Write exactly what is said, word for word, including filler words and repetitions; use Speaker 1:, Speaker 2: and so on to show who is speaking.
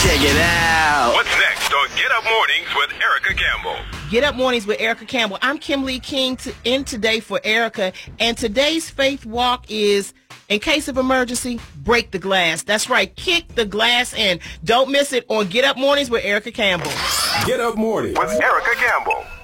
Speaker 1: Check it out.
Speaker 2: What's next on Get Up Mornings with Erica Campbell?
Speaker 3: Get Up Mornings with Erica Campbell. I'm Kim Lee King to, in today for Erica, and today's faith walk is, in case of emergency, break the glass. That's right, kick the glass in. Don't miss it on Get Up Mornings with Erica Campbell.
Speaker 2: Get Up Mornings with Erica Campbell.